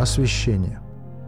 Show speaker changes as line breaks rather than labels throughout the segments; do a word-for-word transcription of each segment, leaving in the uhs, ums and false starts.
Освящение.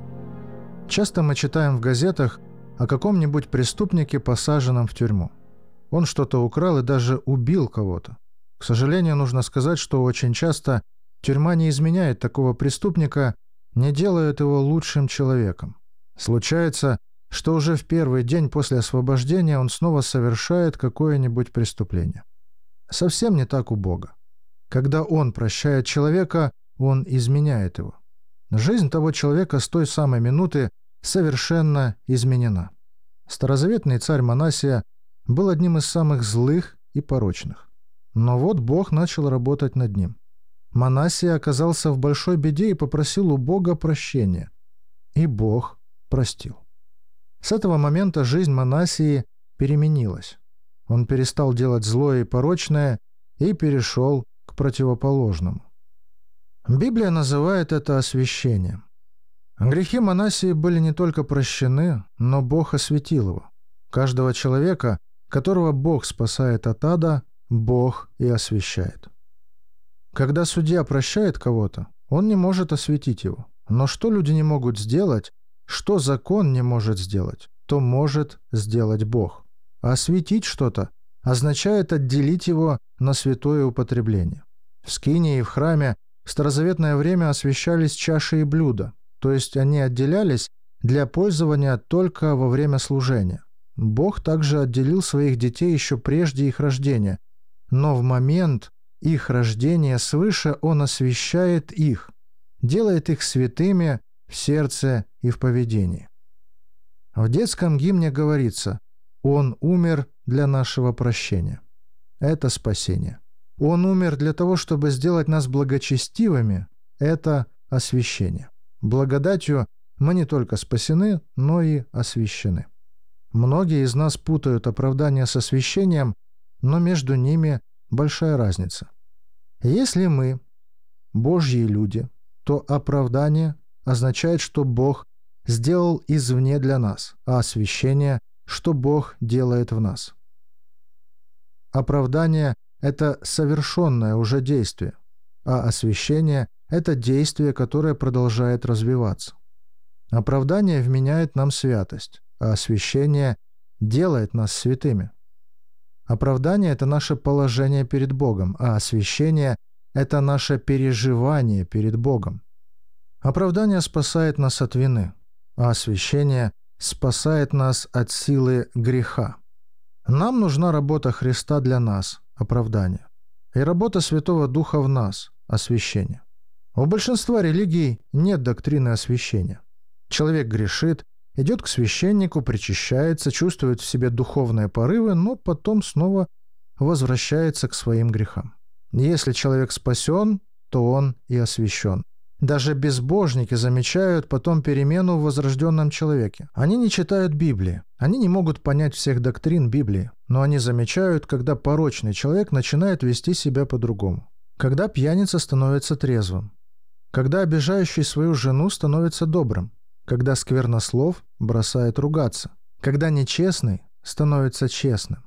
Часто мы читаем в газетах о каком-нибудь преступнике, посаженном в тюрьму. Он что-то украл и даже убил кого-то. К сожалению, нужно сказать, что очень часто тюрьма не изменяет такого преступника, не делает его лучшим человеком. Случается, что уже в первый день после освобождения он снова совершает какое-нибудь преступление. Совсем не так у Бога. Когда Он прощает человека, Он изменяет его. Жизнь того человека с той самой минуты совершенно изменена. Старозаветный царь Манассия был одним из самых злых и порочных. Но вот Бог начал работать над ним. Манассия оказался в большой беде и попросил у Бога прощения. И Бог простил. С этого момента жизнь Манассии переменилась. Он перестал делать злое и порочное и перешел к противоположному. Библия называет это освящением. Грехи Манассии были не только прощены, но Бог осветил его. Каждого человека, которого Бог спасает от ада, Бог и освящает. Когда судья прощает кого-то, он не может осветить его. Но что люди не могут сделать, что закон не может сделать, то может сделать Бог. А осветить что-то означает отделить его на святое употребление. В скинии и в храме в старозаветное время освящались чаши и блюда, то есть они отделялись для пользования только во время служения. Бог также отделил своих детей еще прежде их рождения, но в момент их рождения свыше Он освящает их, делает их святыми в сердце и в поведении. В детском гимне говорится: «Он умер для нашего прощения». Это спасение. Он умер для того, чтобы сделать нас благочестивыми. Это освящение. Благодатью мы не только спасены, но и освящены. Многие из нас путают оправдание с освящением, но между ними большая разница. Если мы Божьи люди, то оправдание означает, что Бог сделал извне для нас, а освящение, что Бог делает в нас. Оправдание – это совершенное уже действие, а освящение – это действие, которое продолжает развиваться. Оправдание вменяет нам святость, а освящение делает нас святыми. Оправдание – это наше положение перед Богом, а освящение – это наше переживание перед Богом. Оправдание спасает нас от вины, а освящение спасает нас от силы греха. Нам нужна работа Христа для нас, оправдание, и работа Святого Духа в нас, освящение. У большинства религий нет доктрины освящения. Человек грешит, идет к священнику, причащается, чувствует в себе духовные порывы, но потом снова возвращается к своим грехам. Если человек спасен, то он и освящен. Даже безбожники замечают потом перемену в возрожденном человеке. Они не читают Библии, они не могут понять всех доктрин Библии, но они замечают, когда порочный человек начинает вести себя по-другому. Когда пьяница становится трезвым. Когда обижающий свою жену становится добрым. Когда сквернослов бросает ругаться. Когда нечестный становится честным.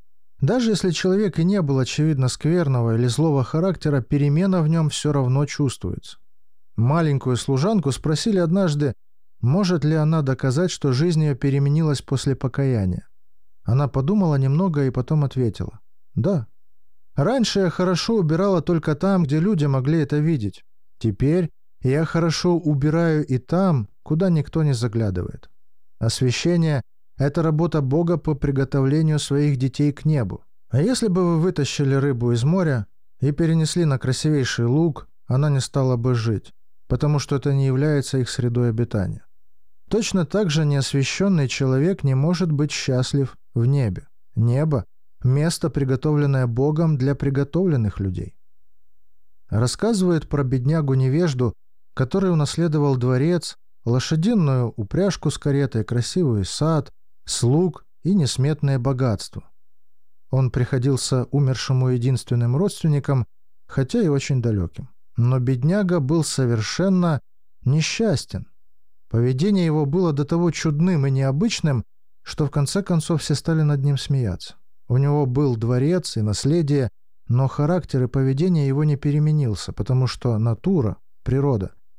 Даже если человек и не был очевидно скверного или злого характера, перемена в нем все равно чувствуется. Маленькую служанку спросили однажды, может ли она доказать, что жизнь ее переменилась после покаяния. Она подумала немного и потом ответила: «Да. Раньше я хорошо убирала только там, где люди могли это видеть. Теперь я хорошо убираю и там, куда никто не заглядывает». Освящение – это работа Бога по приготовлению своих детей к небу. А если бы вы вытащили рыбу из моря и перенесли на красивейший луг, она не стала бы жить, потому что это не является их средой обитания. Точно так же неосвященный человек не может быть счастлив в небе. Небо – место, приготовленное Богом для приготовленных людей. Рассказывает про беднягу-невежду, который унаследовал дворец, лошадиную упряжку с каретой, красивый сад, слуг и несметное богатство. Он приходился умершему единственным родственником, хотя и очень далеким. Но бедняга был совершенно несчастен. Поведение его было до того чудным и необычным, что в конце концов все стали над ним смеяться. У него был дворец и наследие, но характер и поведение его не переменился, потому что натура, природа,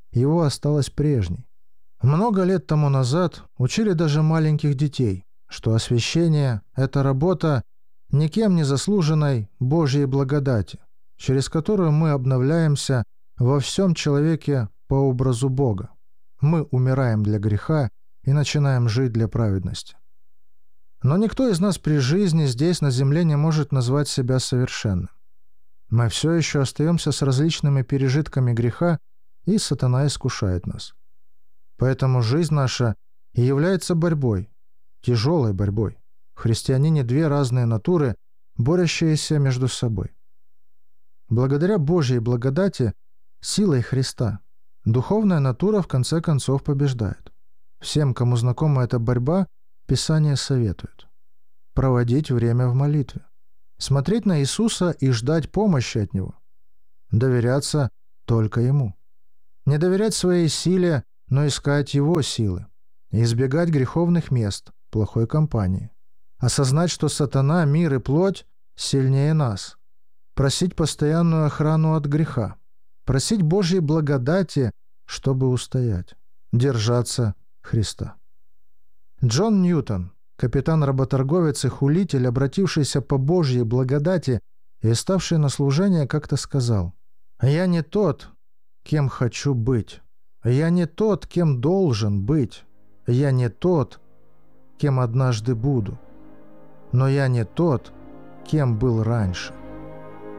его осталась прежней. Много лет тому назад учили даже маленьких детей, что освящение – это работа никем не заслуженной Божьей благодати, через которую мы обновляемся во всем человеке по образу Бога. Мы умираем для греха и начинаем жить для праведности. Но никто из нас при жизни здесь, на земле, не может назвать себя совершенным. Мы все еще остаемся с различными пережитками греха, и сатана искушает нас. Поэтому жизнь наша и является борьбой, тяжелой борьбой. В христианине две разные натуры, борющиеся между собой. Благодаря Божьей благодати, силой Христа, духовная натура в конце концов побеждает. Всем, кому знакома эта борьба, Писание советует проводить время в молитве, смотреть на Иисуса и ждать помощи от Него, доверяться только Ему, не доверять своей силе, но искать Его силы, избегать греховных мест, плохой компании, осознать, что сатана, мир и плоть сильнее нас, просить постоянную охрану от греха, просить Божьей благодати, чтобы устоять, держаться Христа. Джон Ньютон, капитан-работорговец и хулитель, обратившийся по Божьей благодати и ставший на служение, как-то сказал: «Я не тот, кем хочу быть. Я не тот, кем должен быть. Я не тот, кем однажды буду. Но я не тот, кем был раньше».